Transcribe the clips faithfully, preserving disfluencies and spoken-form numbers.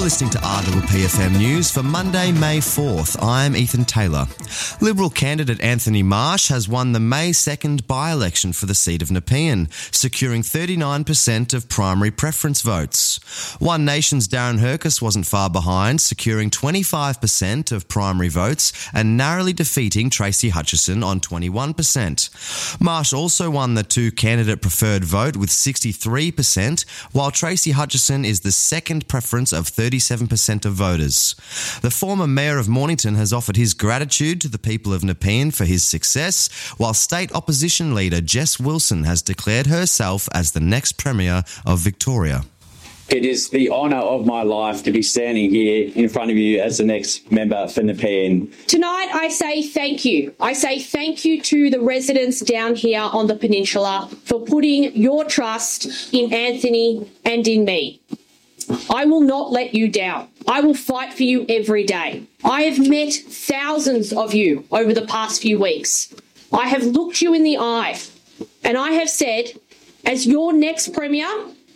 listening to R P P F M News for Monday, May fourth. I'm Ethan Taylor. Liberal candidate Anthony Marsh has won the May second by-election for the seat of Nepean, securing thirty-nine percent of primary preference votes. One Nation's Darren Hercus wasn't far behind, securing twenty-five percent of primary votes and narrowly defeating Tracy Hutchison on twenty-one percent. Marsh also won the two-candidate preferred vote with sixty-three percent, while Tracy Hutchison is the second preference of thirty-seven percent of voters. The former Mayor of Mornington has offered his gratitude to the people of Nepean for his success, while State Opposition Leader Jess Wilson has declared herself as the next Premier of Victoria. It is the honour of my life to be standing here in front of you as the next member for Nepean. Tonight I say thank you. I say thank you to the residents down here on the peninsula for putting your trust in Anthony and in me. I will not let you down. I will fight for you every day. I have met thousands of you over the past few weeks. I have looked you in the eye and I have said, as your next Premier,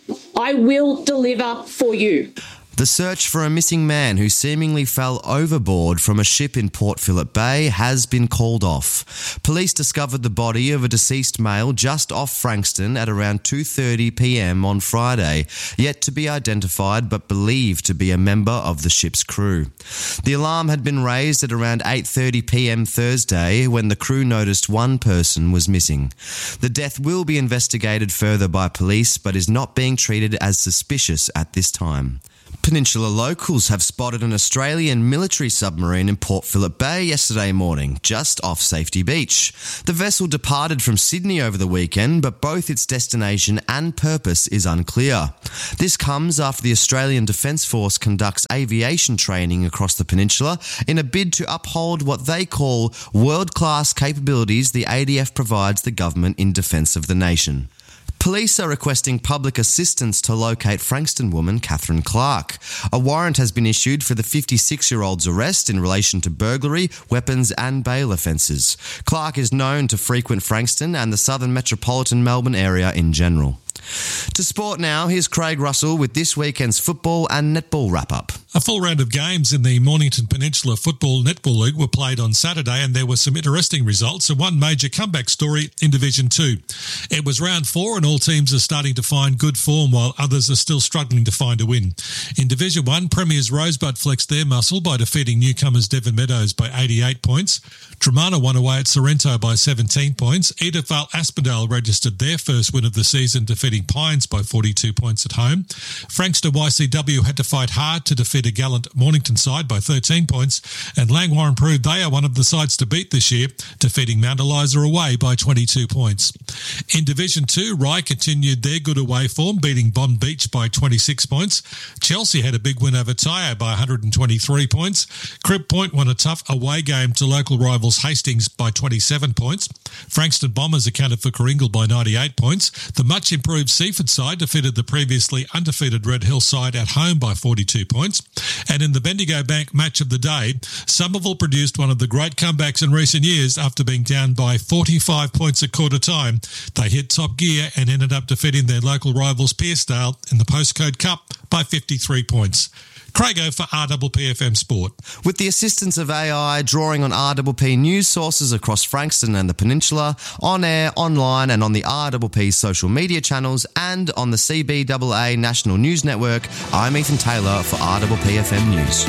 I will deliver for you. The search for a missing man who seemingly fell overboard from a ship in Port Phillip Bay has been called off. Police discovered the body of a deceased male just off Frankston at around two thirty p m on Friday, yet to be identified but believed to be a member of the ship's crew. The alarm had been raised at around eight thirty p m Thursday when the crew noticed one person was missing. The death will be investigated further by police but is not being treated as suspicious at this time. Peninsula locals have spotted an Australian military submarine in Port Phillip Bay yesterday morning, just off Safety Beach. The vessel departed from Sydney over the weekend, but both its destination and purpose is unclear. This comes after the Australian Defence Force conducts aviation training across the peninsula in a bid to uphold what they call world-class capabilities the A D F provides the government in defence of the nation. Police are requesting public assistance to locate Frankston woman Catherine Clark. A warrant has been issued for the fifty-six-year-old's arrest in relation to burglary, weapons and bail offences. Clark is known to frequent Frankston and the southern metropolitan Melbourne area in general. To sport now, here's Craig Russell with this weekend's football and netball wrap-up. A full round of games in the Mornington Peninsula Football Netball League were played on Saturday and there were some interesting results and one major comeback story in Division two. It was round four and all teams are starting to find good form while others are still struggling to find a win. In Division one, Premiers Rosebud flexed their muscle by defeating newcomers Devon Meadows by eighty-eight points. Tremarna won away at Sorrento by seventeen points. Edithvale Aspendale registered their first win of the season, defeating Pines by forty-two points at home. Frankston Y C W had to fight hard to defeat a gallant Mornington side by thirteen points, and Langwarrin proved they are one of the sides to beat this year, defeating Mount Eliza away by twenty-two points. In Division two, Rye continued their good away form, beating Bond Beach by twenty-six points. Chelsea had a big win over Tyre by one hundred twenty-three points. Crib Point won a tough away game to local rivals Hastings by twenty-seven points. Frankston Bombers accounted for Coringal by ninety-eight points. The much improved Seaford side defeated the previously undefeated Red Hill side at home by forty-two points. And in the Bendigo Bank match of the day, Somerville produced one of the great comebacks in recent years after being down by forty-five points at quarter time. They hit top gear and ended up defeating their local rivals Pearcedale in the Postcode Cup by fifty-three points. Craigo for R P P F M Sport. With the assistance of A I, drawing on R P P news sources across Frankston and the Peninsula, on air, online and on the R P P social media channels and on the C B A A National News Network, I'm Ethan Taylor for R P P F M News.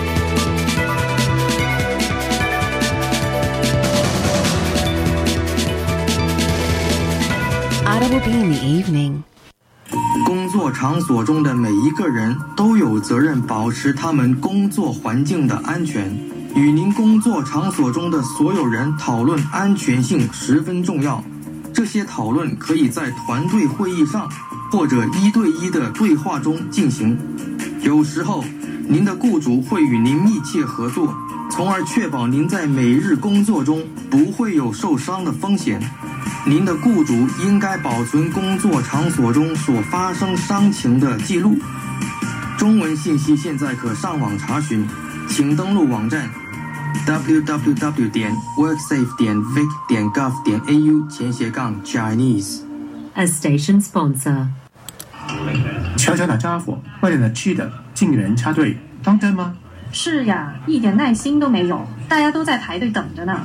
R P P in the evening. 工作场所中的每一个人都有责任保持他们工作环境的安全。与您工作场所中的所有人讨论安全性十分重要。这些讨论可以在团队会议上或者一对一的对话中进行。有时候，您的雇主会与您密切合作，从而确保您在每日工作中不会有受伤的风险。您的雇主应该保存工作场所中所发生伤情的记录。中文信息现在可上网查询，请登录网站 double-u double-u double-u 点 worksafe 点 vic 点 gov 点 a u 前斜杠 Chinese。 A station sponsor。 小小的家伙，为了吃的竟然插队，当真吗？ 是呀，一点耐心都没有，大家都在排队等着呢。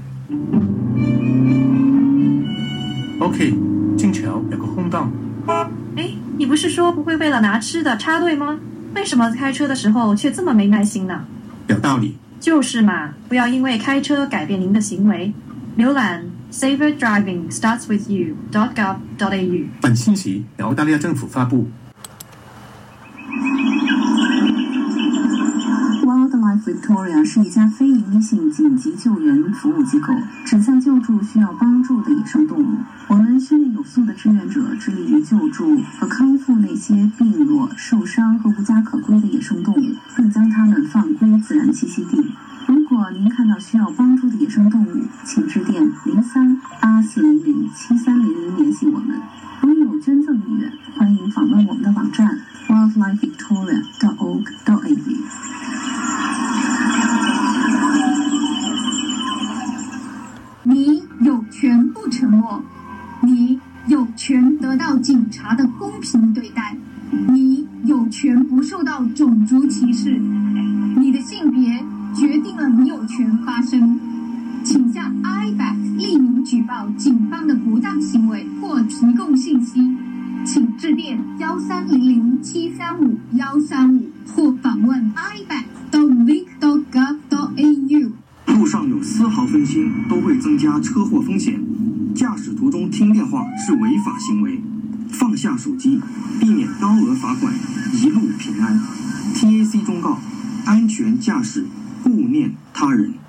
OK， 进桥有个空档。 哎，你不是说不会为了拿吃的插队吗？为什么开车的时候却这么没耐心呢？ 有道理。 就是嘛，不要因为开车改变您的行为。浏览 safer driving starts with you dot gov dot a u。 本信息由澳大利亚政府发布。 Wildlife Victoria 是一家非营利性紧急救援服务机构，旨在救助需要帮助的野生动物。我们训练有素的志愿者，致力于救助和康复那些病弱、受伤和无家可归的野生动物，并将它们放归自然栖息地。如果您看到需要帮助的野生动物，请致电零三八四零零七三零零联系我们。如有捐赠意愿，欢迎访问我们的网站 wildlife victoria dot org dot a u。 你有权不沉默，你有权得到警察的公平对待，你有权不受到种族歧视，你的性别决定了你有权发声。请向 I B A C 匿名举报警方的不当行为或提供信息，请致电幺三零零七三五幺三五或访问 i b a c dot vic dot gov dot a u。 路上有丝毫分心都会增加车祸风险，驾驶途中听电话是违法行为，放下手机，避免高额罚款，一路平安。T A C 忠告：安全驾驶，顾念他人。